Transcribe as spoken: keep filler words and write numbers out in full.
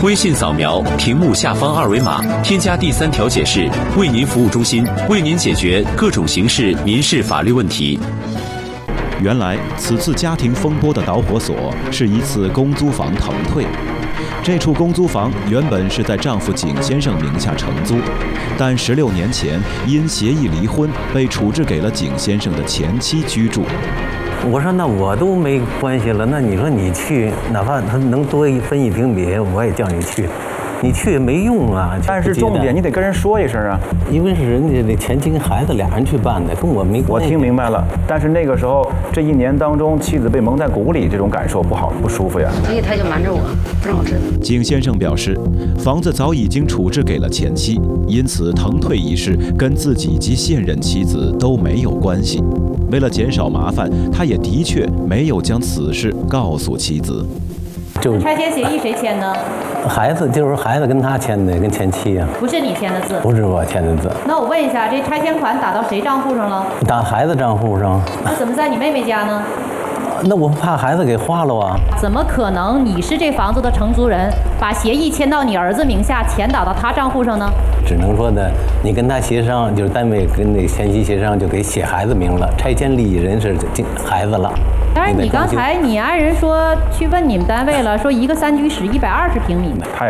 微信扫描屏幕下方二维码，添加第三条解释，为您服务中心为您解决各种形式民事法律问题。 原来，此次家庭风波的导火索是一次公租房腾退。这处公租房原本是在丈夫景先生名下承租，但十六年前因协议离婚，被处置给了景先生的前妻居住。 我说那我都没关系了，那你说你去，哪怕他能多一分一平米，我也叫你去。你去也没用啊。 但是重点你得跟人说一声啊， 因为是人家的前妻跟孩子俩人去办的，跟我没关系。 我听明白了，但是那个时候这一年当中，妻子被蒙在鼓里，这种感受不好不舒服呀。 所以他就瞒着我，不让我知道。 景先生表示，房子早已经处置给了前妻，因此腾退一事跟自己及现任妻子都没有关系。为了减少麻烦，他也的确没有将此事告诉妻子。 就拆迁协议谁签的？ 孩子就是孩子跟他签的，跟前妻呀、啊。 不是你签的字？ 不是我签的字。 那我问一下，这拆迁款打到谁账户上了？ 打孩子账户上。 那怎么在你妹妹家呢？ 那我怕孩子给花了啊。 怎么可能你是这房子的承租人，把协议签到你儿子名下，钱打到他账户上呢？ 只能说呢，你跟他协商，就是单位跟那前妻协商，就给写孩子名了，拆迁利益人是孩子了。 但是你刚才你爱人说去问你们单位了，说一个三居室一百二十平米。 太